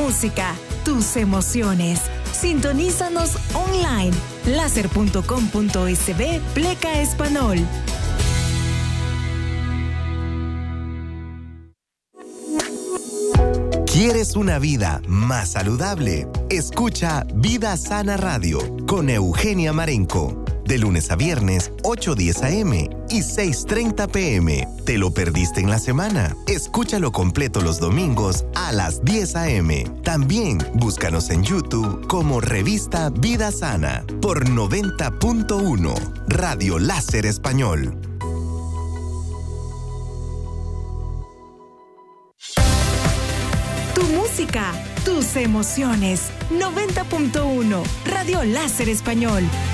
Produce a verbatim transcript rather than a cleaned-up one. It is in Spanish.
música, tus emociones. Sintonízanos online. láser punto com punto es be pleca español. ¿Quieres una vida más saludable? Escucha Vida Sana Radio con Eugenia Marenco. De lunes a viernes, ocho diez a eme y seis treinta pe eme. ¿Te lo perdiste en la semana? Escúchalo completo los domingos a las diez a eme. También búscanos en YouTube como Revista Vida Sana por noventa punto uno Radio Láser Español. Tu música, tus emociones. noventa punto uno Radio Láser Español.